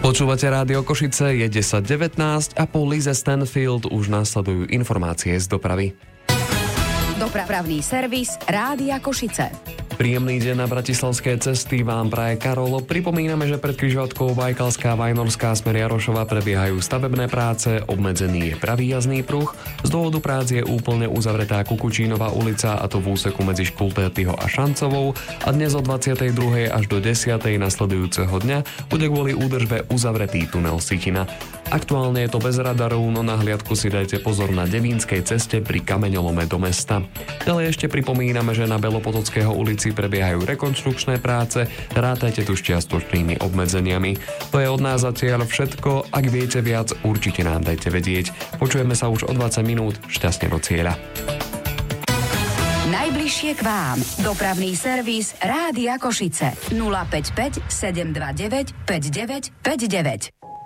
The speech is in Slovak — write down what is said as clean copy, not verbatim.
Počúvate Rádio Košice, je 10:19 a po Lize Stanfield už nasledujú informácie z dopravy. Dopravný servis Rádia Košice. Príjemný deň na bratislavské cesty vám praje Karol. Pripomíname, že pred križovatkou Bajkalská Vajnorská smer Jarošova prebiehajú stavebné práce, obmedzený je pravý jazdný pruh. Z dôvodu prác je úplne uzavretá Kukučínova ulica, a to v úseku medzi Škultértyho a Šancovou, a dnes od 22. až do 10. nasledujúceho dňa bude kvôli údržbe uzavretý tunel Sitina. Aktuálne je to bez radarov, no na hliadku si dajte pozor na Devínskej ceste pri kameňolome do mesta. Ďalej ešte pripomíname, že na Belopotockého ulici prebiehajú rekonštrukčné práce, rátajte tu s čiastočnými obmedzeniami. To je od nás zatiaľ všetko, ak viete viac, určite nám dajte vedieť. Počujeme sa už o 20 minút, šťastne do cieľa. Najbližšie k vám. Dopravný servis Rádia Košice. 055 729 5959.